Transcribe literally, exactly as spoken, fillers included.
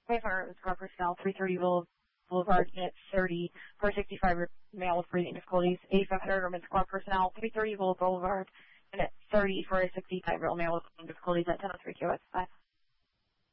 twenty-four squad personnel, three thirty Boulevard, unit thirty, for sixty-five male with breathing difficulties, eighty-five hundred Roman squad personnel, three thirty Boulevard, unit thirty, for a sixty-five-year-old male with breathing difficulties at ten oh three Q S five.